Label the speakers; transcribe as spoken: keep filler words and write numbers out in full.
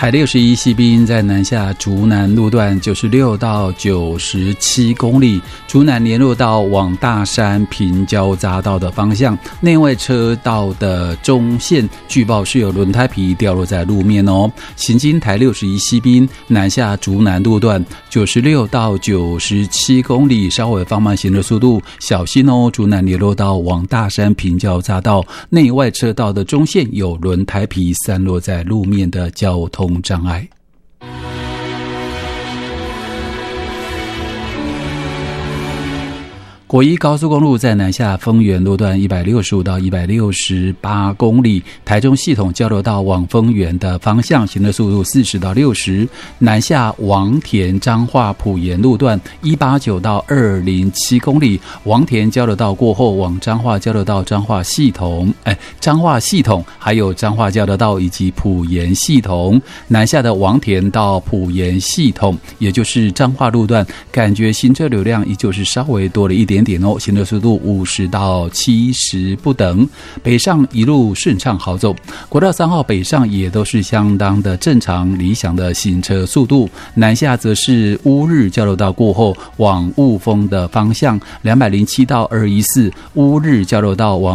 Speaker 1: 台六十一西滨在南下竹南路段九十六到九十七公里，竹南联络道往大山平交匝道的方向，内外车道的中线据报是有轮胎皮掉落在路面哦。行经台六十一西滨南下竹南路段九十六到九十七公里，稍微放慢行的速度，小心哦。竹南联络道往大山平交匝道内外车道的中线有轮胎皮散落在路面的交通障碍。国一高速公路在南下丰原路段一百六十五到一百六十八公里，台中系统交流道往丰原的方向，行的速度四十到六十。南下王田彰化埔盐路段一百八十九到二百零七公里，王田交流道过后往彰化交流道、彰化系统、哎，彰化系统还有彰化交流道以及埔盐系统。南下的王田到埔盐系统，也就是彰化路段，感觉行车流量依旧是稍微多了一点。点点哦，行的速度五十到七十不等。北上一路顺畅好走，国道三号北上也都是相当的正常理想的行车速度。南下则是乌日交流道过后往雾峰的方向，两百零七到二一四乌日交流道往